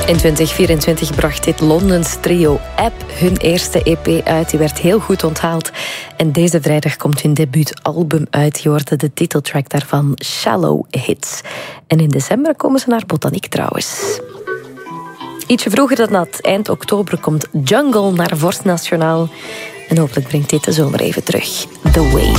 In 2024 bracht dit Londens trio App hun eerste EP uit. Die werd heel goed onthaald. En deze vrijdag komt hun debuutalbum uit. Je hoorde de titeltrack daarvan, Shallow Hits. En in december komen ze naar Botaniek trouwens. Ietsje vroeger dan dat, eind oktober, komt Jungle naar Vorst Nationaal. En hopelijk brengt dit de zomer even terug. The Way.